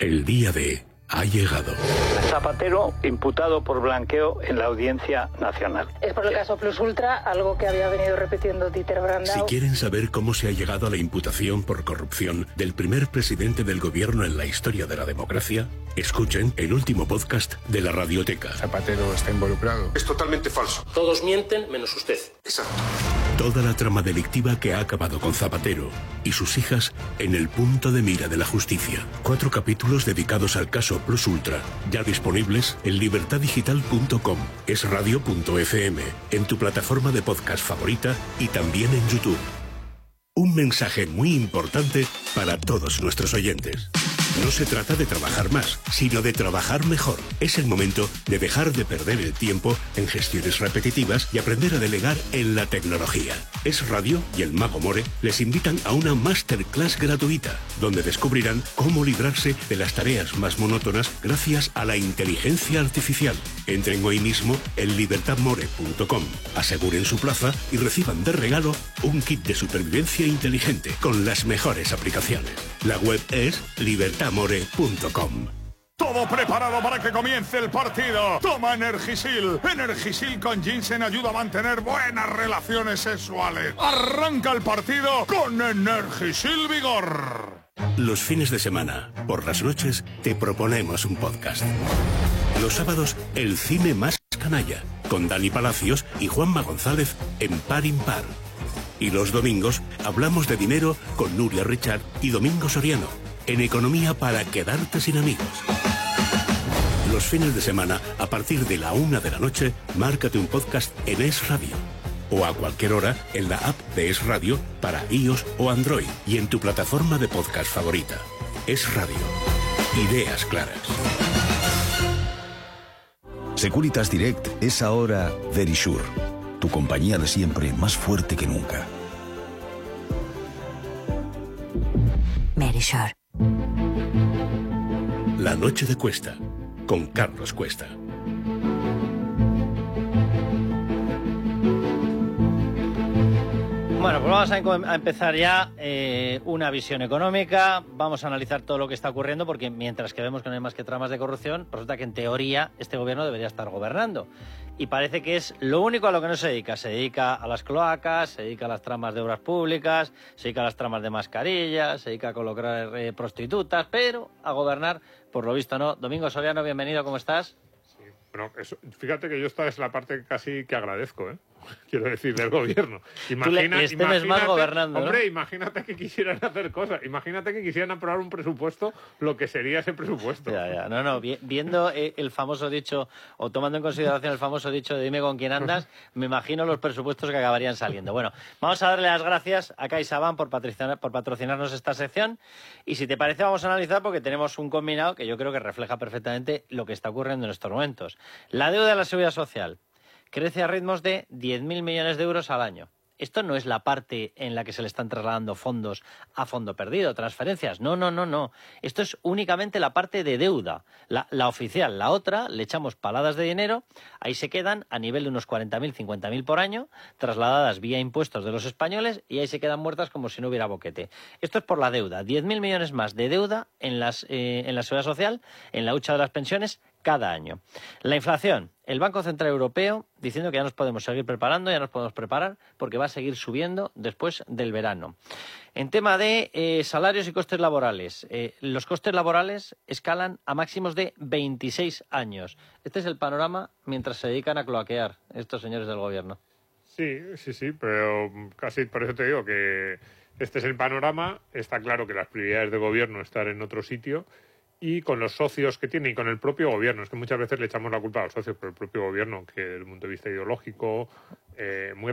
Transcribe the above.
El día D ha llegado. Zapatero imputado por blanqueo en la Audiencia Nacional. Es por el caso Plus Ultra, algo que había venido repitiendo Dieter Brandau. Si quieren saber cómo se ha llegado a la imputación por corrupción del primer presidente del gobierno en la historia de la democracia, escuchen el último podcast de la Radioteca. Zapatero está involucrado. Es totalmente falso. Todos mienten menos usted. Exacto. Toda la trama delictiva que ha acabado con Zapatero y sus hijas en el punto de mira de la justicia. 4 capítulos dedicados al caso Plus Ultra, ya disponibles en libertadigital.com, esradio.fm, en tu plataforma de podcast favorita y también en YouTube. Un mensaje muy importante para todos nuestros oyentes. No se trata de trabajar más, sino de trabajar mejor. Es el momento de dejar de perder el tiempo en gestiones repetitivas y aprender a delegar en la tecnología. Es Radio y el Mago More les invitan a una masterclass gratuita, donde descubrirán cómo librarse de las tareas más monótonas gracias a la inteligencia artificial. Entren hoy mismo en libertadmore.com, aseguren su plaza y reciban de regalo un kit de supervivencia inteligente con las mejores aplicaciones. La web es libertadmore.com. Todo preparado para que comience el partido. Toma Energisil. Energisil con ginseng ayuda a mantener buenas relaciones sexuales. Arranca el partido con Energisil Vigor. Los fines de semana, por las noches, te proponemos un podcast. Los sábados, el cine más canalla, con Dani Palacios y Juanma González en Par Impar. Y los domingos, hablamos de dinero con Nuria Richard y Domingo Soriano, en Economía para quedarte sin amigos. Los fines de semana, a partir de la 1 de la noche, márcate un podcast en Es Radio. O a cualquier hora en la app de Es Radio para iOS o Android y en tu plataforma de podcast favorita. Es Radio. Ideas claras. Securitas Direct es ahora Verisure, tu compañía de siempre más fuerte que nunca. Verisure. La noche de Cuesta, con Carlos Cuesta. Bueno, pues vamos a empezar ya una visión económica. Vamos a analizar todo lo que está ocurriendo, porque mientras que vemos que no hay más que tramas de corrupción, resulta que en teoría este gobierno debería estar gobernando. Y parece que es lo único a lo que no se dedica. Se dedica a las cloacas, se dedica a las tramas de obras públicas, se dedica a las tramas de mascarillas, se dedica a colocar prostitutas, pero a gobernar, por lo visto, no. Domingo Soriano, bienvenido, ¿cómo estás? Sí, bueno, fíjate que yo esta es la parte casi que agradezco, quiero decir, del gobierno. Imagínate más gobernando, ¿no? Hombre, imagínate que quisieran hacer cosas. Imagínate que quisieran aprobar un presupuesto, lo que sería ese presupuesto. Ya. No, viendo el famoso dicho, o tomando en consideración el famoso dicho de dime con quién andas, me imagino los presupuestos que acabarían saliendo. Bueno, vamos a darle las gracias a CaixaBank por patrocinarnos esta sección. Y si te parece, vamos a analizar, porque tenemos un combinado que yo creo que refleja perfectamente lo que está ocurriendo en estos momentos. La deuda de la Seguridad Social crece a ritmos de 10.000 millones de euros al año. Esto no es la parte en la que se le están trasladando fondos a fondo perdido, transferencias. No. Esto es únicamente la parte de deuda, la oficial. La otra, le echamos paladas de dinero, ahí se quedan a nivel de unos 40.000, 50.000 por año, trasladadas vía impuestos de los españoles, y ahí se quedan muertas como si no hubiera boquete. Esto es por la deuda. 10.000 millones más de deuda en la Seguridad Social, en la hucha de las pensiones, cada año. La inflación. El Banco Central Europeo diciendo que ya nos podemos seguir preparando, ya nos podemos preparar, porque va a seguir subiendo después del verano. En tema de salarios y costes laborales, los costes laborales escalan a máximos de 26 años. Este es el panorama mientras se dedican a cloaquear estos señores del gobierno. Sí, pero casi por eso te digo que este es el panorama. Está claro que las prioridades del gobierno están en otro sitio, y con los socios que tiene y con el propio gobierno. Es que muchas veces le echamos la culpa a los socios, pero el propio gobierno, que desde el punto de vista ideológico, muy